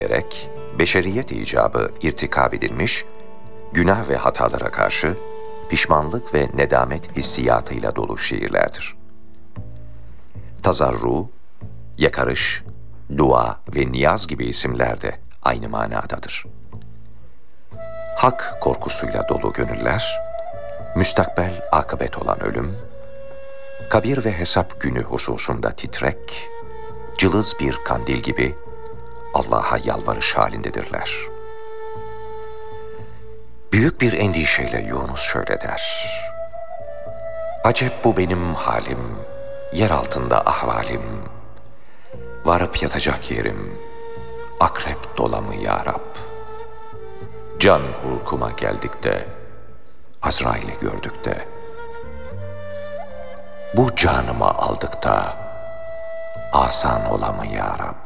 gerek, beşeriyet icabı irtikab edilmiş, günah ve hatalara karşı pişmanlık ve nedamet hissiyatıyla dolu şiirlerdir. Tazarru, yakarış, dua ve niyaz gibi isimler de aynı manadadır. Hak korkusuyla dolu gönüller, müstakbel akıbet olan ölüm, kabir ve hesap günü hususunda titrek, cılız bir kandil gibi Allah'a yalvarış halindedirler. Büyük bir endişeyle Yunus şöyle der: Acep bu benim halim, yer altında ahvalim, varıp yatacak yerim, akrep dolamı ya Rab. Can hulkuma geldik de, Azrail'i gördük de, bu canımı aldık da, asan olamı ya Rab.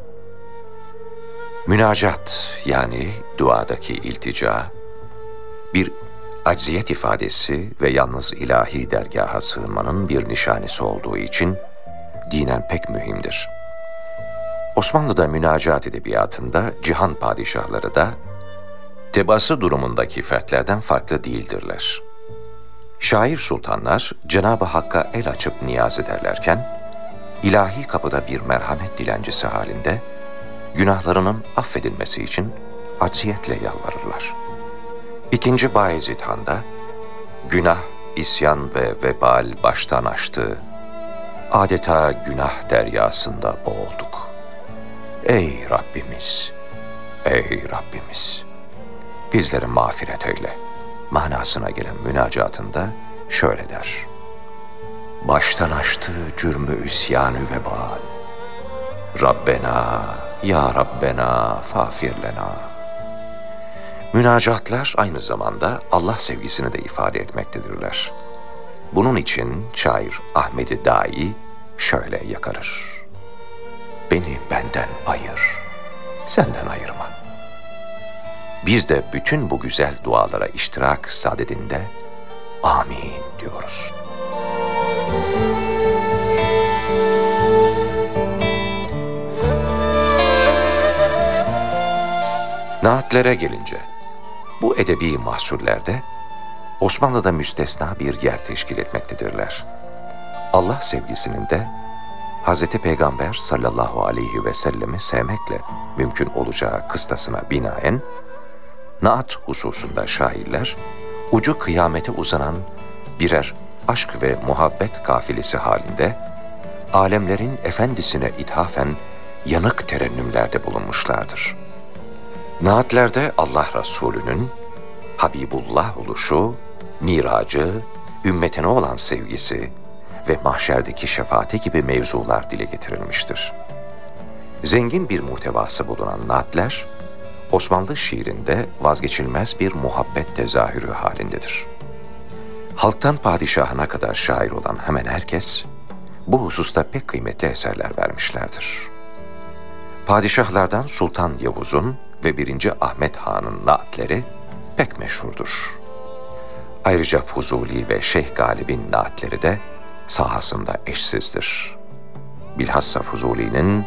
Münacat yani duadaki iltica, bir acziyet ifadesi ve yalnız ilahi dergaha sığınmanın bir nişanesi olduğu için dinen pek mühimdir. Osmanlı'da münacat edebiyatında cihan padişahları da tebaası durumundaki fertlerden farklı değildirler. Şair sultanlar Cenab-ı Hakk'a el açıp niyaz ederlerken, ilahi kapıda bir merhamet dilencisi halinde günahlarının affedilmesi için acziyetle yalvarırlar. İkinci Bayezid Han da günah, isyan ve vebal baştan açtı, adeta günah deryasında boğulduk. Ey Rabbimiz, ey Rabbimiz, bizleri mağfiret eyle manasına gelen münacatında şöyle der: Baştan açtı cürmü isyanü vebal, Rabbena, ya Rabbena, fağfir lena. Münacatlar aynı zamanda Allah sevgisini de ifade etmektedirler. Bunun için şair Ahmed-i Dai şöyle yakarır: Beni benden ayır, senden ayırma. Biz de bütün bu güzel dualara iştirak saadetinde amin diyoruz. Naatlere gelince, bu edebi mahsullerde Osmanlı'da müstesna bir yer teşkil etmektedirler. Allah sevgisinin de Hz. Peygamber sallallahu aleyhi ve sellemi sevmekle mümkün olacağı kıstasına binaen, naat hususunda şairler, ucu kıyamete uzanan birer aşk ve muhabbet kafilesi halinde, alemlerin efendisine ithafen yanık terennümlerde bulunmuşlardır. Naatlerde Allah Resulü'nün Habibullah oluşu, miracı, ümmetine olan sevgisi ve mahşerdeki şefaati gibi mevzular dile getirilmiştir. Zengin bir muhtevası bulunan naatler, Osmanlı şiirinde vazgeçilmez bir muhabbet tezahürü halindedir. Halktan padişahına kadar şair olan hemen herkes, bu hususta pek kıymetli eserler vermişlerdir. Padişahlardan Sultan Yavuz'un ve 1. Ahmet Han'ın naatleri pek meşhurdur. Ayrıca Fuzuli ve Şeyh Galip'in naatleri de sahasında eşsizdir. Bilhassa Fuzuli'nin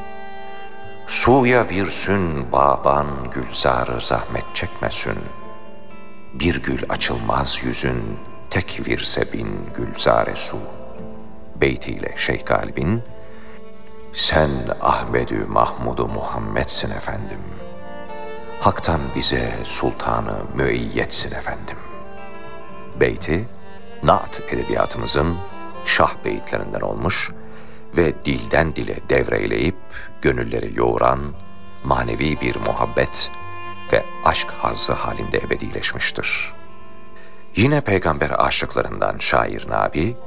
Suya virsün baban gülzarı zahmet çekmesün, bir gül açılmaz yüzün tek virse bin gülzare su beytiyle Şeyh Galip'in sen Ahmedü Mahmudu Muhammed'sin efendim, Hak'tan bize sultanı müeyyetsin efendim beyti, naat edebiyatımızın şah beyitlerinden olmuş ve dilden dile devreyleyip gönülleri yoğuran manevi bir muhabbet ve aşk hazzı halinde ebedileşmiştir. Yine peygamber aşıklarından şair Nabi,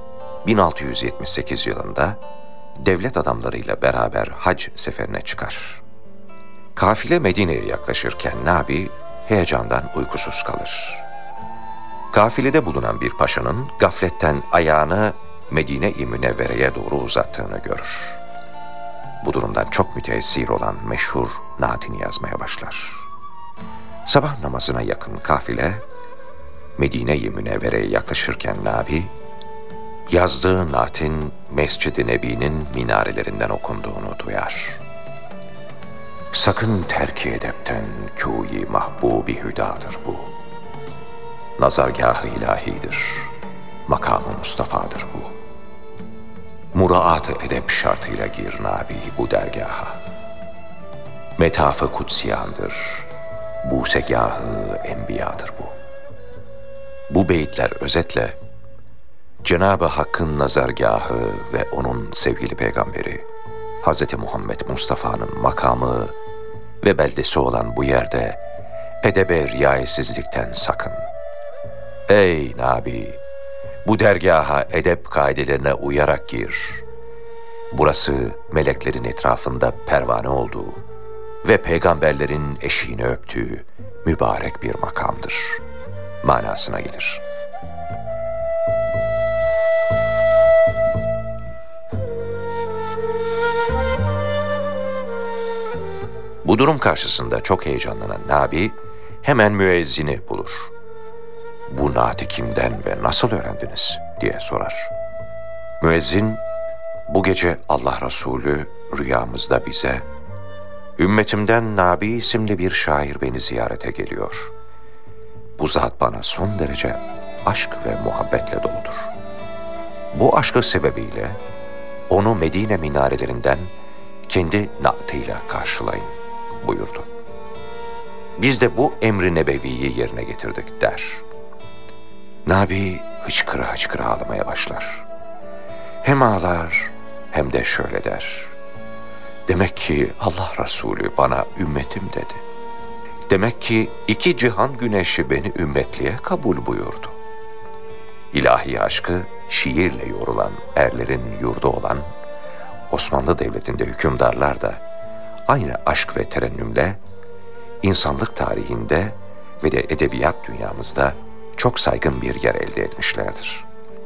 1678 yılında devlet adamlarıyla beraber hac seferine çıkar. Kafile Medine'ye yaklaşırken Nabi heyecandan uykusuz kalır. Kafilede bulunan bir paşanın gafletten ayağını Medine-i Münevvere'ye doğru uzattığını görür. Bu durumdan çok müteessir olan meşhur naatini yazmaya başlar. Sabah namazına yakın kafile, Medine-i Münevvere'ye yaklaşırken Nabi, yazdığı naatin Mescid-i Nebi'nin minarelerinden okunduğunu duyar. Sakın terki edepten kûyi mahbubi hüdadır bu. Nazargâh-ı ilahidir, makamı Mustafa'dır bu. Muraat-ı edep şartıyla gir Nabi bu dergaha. Metaf-ı kutsiyandır, busegâh-ı enbiyadır bu. Bu beyitler özetle Cenab-ı Hakk'ın nazargâhı ve onun sevgili peygamberi Hz. Muhammed Mustafa'nın makamı ve beldesi olan bu yerde edebe riayetsizlikten sakın. Ey Nabi! Bu dergaha edep kaidelerine uyarak gir. Burası meleklerin etrafında pervane olduğu ve peygamberlerin eşiğini öptüğü mübarek bir makamdır manasına gelir. Bu durum karşısında çok heyecanlanan Nabi hemen müezzini bulur. Bu naati kimden ve nasıl öğrendiniz diye sorar. Müezzin, bu gece Allah Resulü rüyamızda bize, ümmetimden Nabi isimli bir şair beni ziyarete geliyor. Bu zat bana son derece aşk ve muhabbetle doludur. Bu aşkı sebebiyle onu Medine minarelerinden kendi naatıyla karşılayın buyurdu. Biz de bu emri nebeviyi yerine getirdik der. Nabi hıçkıra hıçkıra ağlamaya başlar. Hem ağlar hem de şöyle der. Demek ki Allah Resulü bana ümmetim dedi. Demek ki iki cihan güneşi beni ümmetliğe kabul buyurdu. İlahi aşkı şiirle yorulan erlerin yurdu olan Osmanlı Devleti'nde hükümdarlar da aynı aşk ve terennümle insanlık tarihinde ve de edebiyat dünyamızda çok saygın bir yer elde etmişlerdir.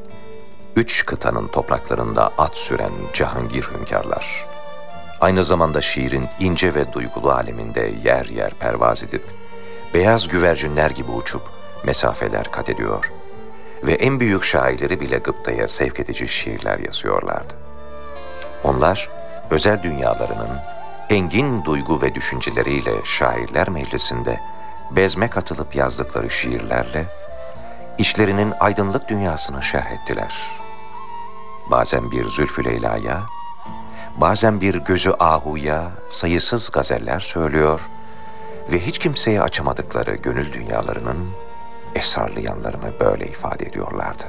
3 kıtanın topraklarında at süren cihangir hünkârlar, aynı zamanda şiirin ince ve duygulu aleminde yer yer pervaz edip, beyaz güvercinler gibi uçup mesafeler kat ediyor ve en büyük şairleri bile gıptaya sevk edici şiirler yazıyorlardı. Onlar, özel dünyalarının engin duygu ve düşünceleriyle şairler meclisinde bezme katılıp yazdıkları şiirlerle içlerinin aydınlık dünyasını şerh ettiler. Bazen bir Zülfü Leyla'ya, bazen bir Gözü Ahu'ya sayısız gazeller söylüyor ve hiç kimseye açamadıkları gönül dünyalarının esrarlı yanlarını böyle ifade ediyorlardı.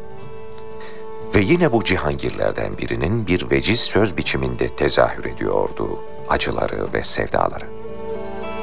Ve yine bu cihangirlerden birinin bir veciz söz biçiminde tezahür ediyordu acıları ve sevdaları.